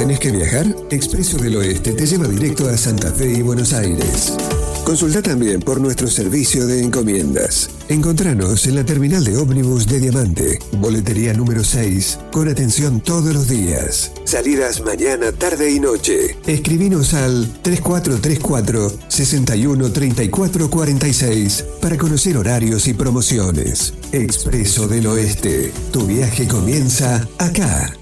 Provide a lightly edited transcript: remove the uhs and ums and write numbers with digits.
¿Tenés que viajar? Expreso del Oeste te lleva directo a Santa Fe y Buenos Aires. Consulta también por nuestro servicio de encomiendas. Encontranos en la terminal de ómnibus de Diamante, boletería número 6, con atención todos los días. Salidas mañana, tarde y noche. Escribinos al 3434-613446 para conocer horarios y promociones. Expreso del Oeste. Tu viaje comienza acá.